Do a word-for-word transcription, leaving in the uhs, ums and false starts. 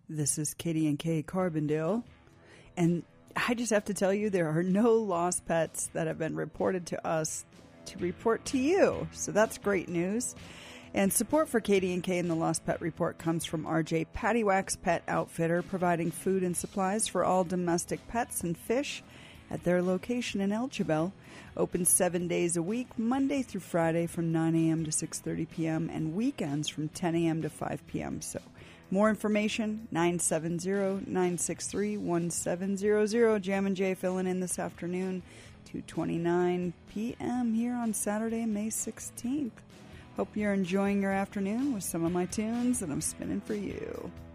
This is Katie and Kay Carbondale, and I just have to tell you there are no lost pets that have been reported to us to report to you, so that's great news. And support for Katie and Kay and the Lost Pet Report comes from R J Pattywax Pet Outfitter, providing food and supplies for all domestic pets and fish at their location in Elchabel. Open seven days a week, Monday through Friday from nine a.m. to six thirty p.m. and weekends from ten a.m. to five p.m. So more information, nine seven zero, nine six three, one seven zero zero. Jam and Jay filling in this afternoon, two twenty-nine p.m. here on Saturday, May sixteenth. Hope you're enjoying your afternoon with some of my tunes that I'm spinning for you.